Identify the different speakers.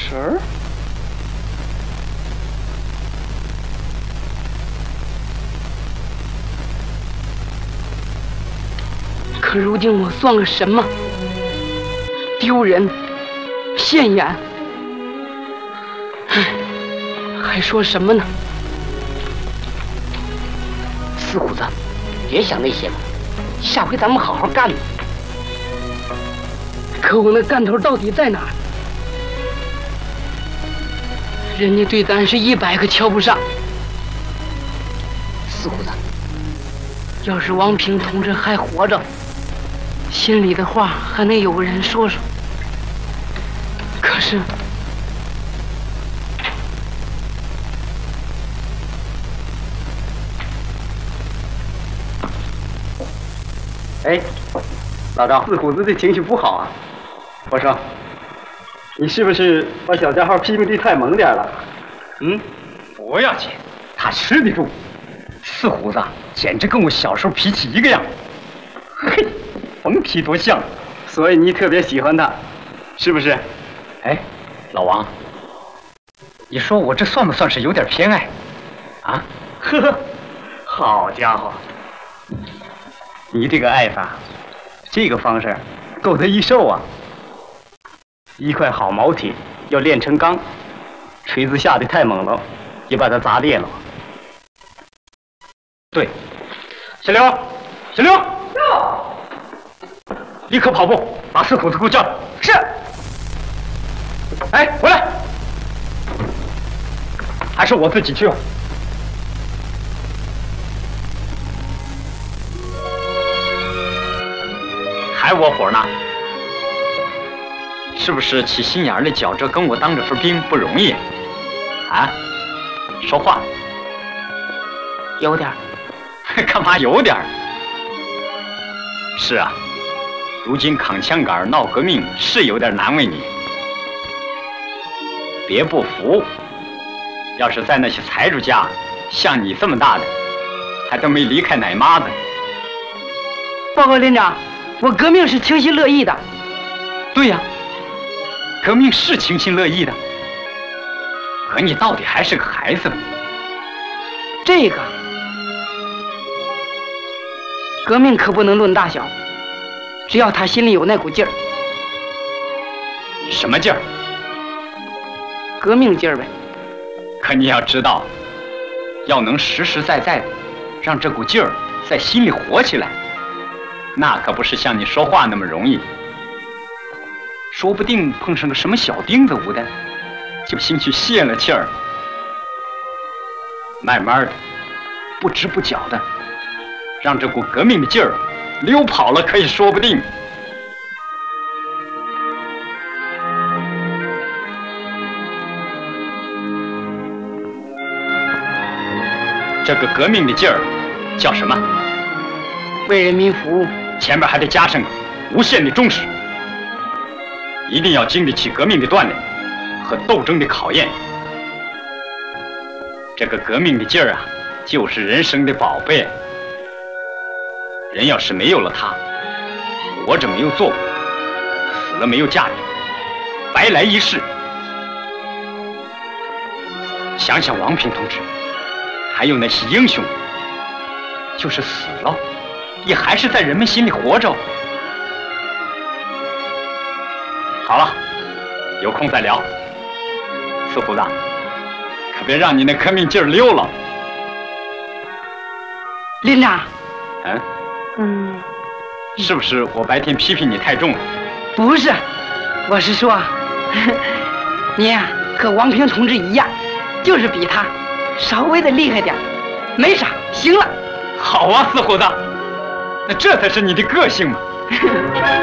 Speaker 1: 神儿？
Speaker 2: 可如今我算个什么？丢人，现眼。唉，还说什么呢？四虎子，别想那些了，下回咱们好好干吧。可我那干头到底在哪儿？人家对咱是100个瞧不上。四虎子，要是王平同志还活着，心里的话还能有个人说说。可是，
Speaker 1: 哎，老赵，四虎子这情绪不好啊。我说，你是不是把小家伙批评的太猛点了？
Speaker 3: 嗯，不要紧，他吃得住。四虎子简直跟我小时候脾气一个样，嘿，甭提多像。
Speaker 1: 所以你特别喜欢他，是不是？
Speaker 3: 哎，老王，你说我这算不算是有点偏爱？啊？
Speaker 1: 呵呵，好家伙，你这个爱法，这个方式够他一受啊！一块好毛铁要炼成钢，锤子下的太猛了，也把它砸裂了。
Speaker 3: 对，小刘，小刘，立刻跑步，把四虎子给我叫来。
Speaker 1: 是。
Speaker 3: 哎，回来！还是我自己去吧。还窝火呢？是不是起心眼来觉着跟我当这份兵不容易？啊？说话。
Speaker 2: 有点儿。
Speaker 3: 干嘛有点儿？是啊，如今扛枪杆闹革命是有点难为你。别不服，要是在那些财主家，像你这么大的，还都没离开奶妈子。
Speaker 2: 报告连长，我革命是情心乐意的。
Speaker 3: 对呀，革命是情心乐意的。可你到底还是个孩子。
Speaker 2: 这个革命可不能论大小，只要他心里有那股劲儿。
Speaker 3: 什么劲儿？
Speaker 2: 革命劲儿呗。
Speaker 3: 可你要知道，要能实实在在的让这股劲儿在心里活起来，那可不是像你说话那么容易。说不定碰上个什么小钉子捂的，就心去泄了气儿。慢慢的，不知不觉的，让这股革命的劲儿溜跑了，可以说不定。这个革命的劲儿叫什么？
Speaker 2: 为人民服务。
Speaker 3: 前面还得加上个无限的忠实，一定要经得起革命的锻炼和斗争的考验。这个革命的劲儿啊，就是人生的宝贝。人要是没有了它，活着没有作为，死了没有价值，白来一世。想想王平同志，还有那些英雄，就是死了，也还是在人们心里活着。好了，有空再聊。四虎子，可别让你那革命劲儿溜了。
Speaker 2: 连长。
Speaker 3: 是不是我白天批评你太重了？
Speaker 2: 不是，我是说，你呀，和王平同志一样，就是比他稍微的厉害点，没啥，行了。
Speaker 3: 好啊，四虎子，那这才是你的个性嘛。